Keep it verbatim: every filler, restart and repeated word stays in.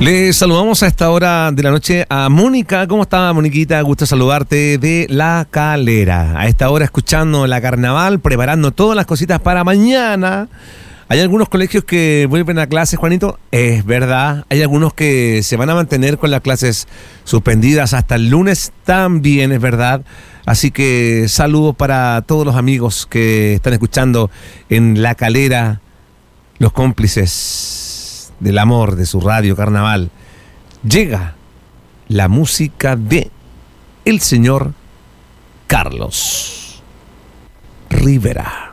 Le saludamos a esta hora de la noche a Mónica. ¿Cómo está, Moniquita? Gusto saludarte de La Calera. A esta hora escuchando la carnaval, preparando todas las cositas para mañana. Hay algunos colegios que vuelven a clases, Juanito. Es verdad. Hay algunos que se van a mantener con las clases suspendidas hasta el lunes. También es verdad. Así que saludos para todos los amigos que están escuchando en La Calera, los cómplices del amor de su radio Carnaval. Llega la música de el señor Carlos Rivera.